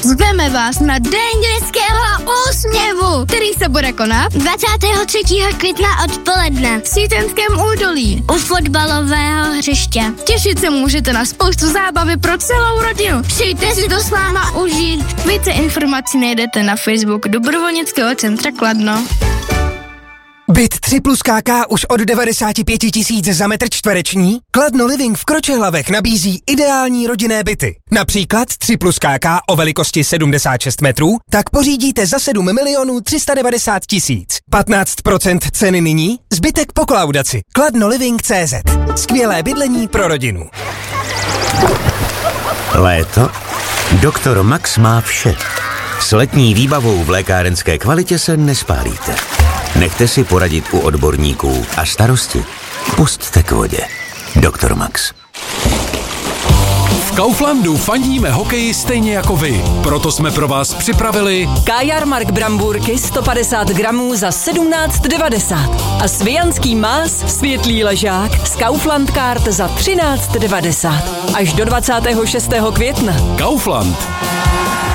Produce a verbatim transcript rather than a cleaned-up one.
Zveme vás na Den dětského úsměvu, který se bude konat dvacátého třetího května odpoledne v Sýtenském údolí u fotbalového hřiště. Těšit se můžete na spoustu zábavy pro celou rodinu. Přijďte si to s náma užít. Více informací najdete na Facebook Dobrovolnického centra Kladno. Byt tři plus K K už od devadesát pět tisíc za metr čtvereční? Kladno Living v Kročehlavech nabízí ideální rodinné byty. Například tři plus K K o velikosti sedmdesát šest metrů, tak pořídíte za sedm milionů tři sta devadesát tisíc. patnáct procent ceny nyní, zbytek po kolaudaci. Kladno Living tečka cé zet. Skvělé bydlení pro rodinu. Léto? Doktor Max má vše. S letní výbavou v lékárenské kvalitě se nespálíte. Nechte si poradit u odborníků a starosti pusťte k vodě. Doktor Max. V Kauflandu fandíme hokeji stejně jako vy. Proto jsme pro vás připravili Kajarmark brambůrky sto padesát gramů za sedmnáct devadesát a svijanský más světlý ležák z Kaufland Card za třináct devadesát. Až do dvacátého šestého května. Kaufland.